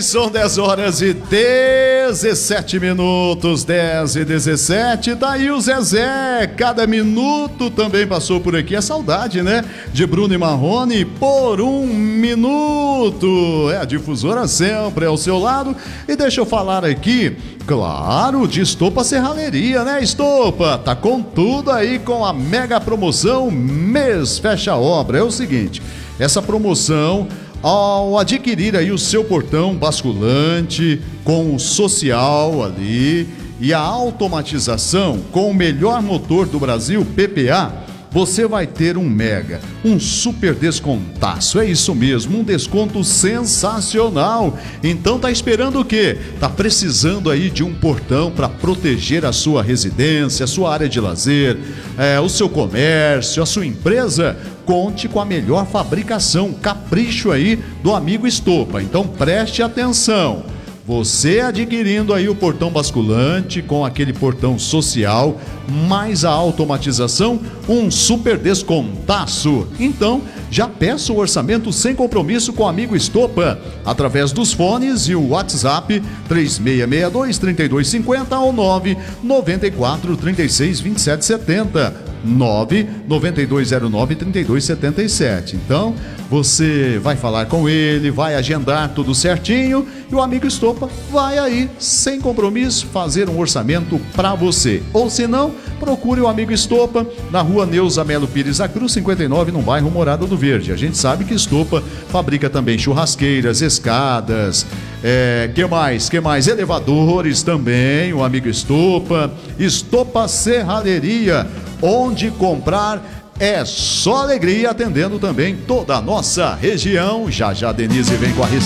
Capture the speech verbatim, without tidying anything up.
são dez horas e dezessete minutos, dez e dezessete, tá aí o Zezé, cada minuto também passou por aqui, a saudade, né, de Bruno e Marrone, por um minuto, é a difusora sempre ao seu lado, e deixa eu falar aqui, claro, de Estopa Serralheria, né, Estopa, tá com tudo aí com a mega promoção Mês Fecha Obra, é o seguinte, essa promoção, ao adquirir aí o seu portão basculante com o social ali e a automatização com o melhor motor do Brasil, P P A, você vai ter um mega, um super descontaço, é isso mesmo, um desconto sensacional. Então tá esperando o quê? Tá precisando aí de um portão para proteger a sua residência, a sua área de lazer, é, o seu comércio, a sua empresa? Conte com a melhor fabricação, capricho aí do amigo Estopa. Então preste atenção. Você adquirindo aí o portão basculante com aquele portão social, mais a automatização, um super descontaço. Então, já peça o orçamento sem compromisso com o amigo Estopa, através dos fones e o WhatsApp três seis seis dois, três dois cinco zero ou nove nove quatro, três seis, dois sete sete zero. nove nove dois zero nove, três dois sete sete. Então, você vai falar com ele, vai agendar tudo certinho e o amigo Estopa vai aí, sem compromisso, fazer um orçamento para você. Ou se não, procure o amigo Estopa na rua Neuza Melo Pires da Cruz, cinquenta e nove, no bairro Morada do Verde. A gente sabe que Estopa fabrica também churrasqueiras, escadas, é, que mais? Que mais? Elevadores também, o amigo Estopa. Estopa Serralheria, onde comprar é só alegria, atendendo também toda a nossa região. Já já Denise vem com a receita.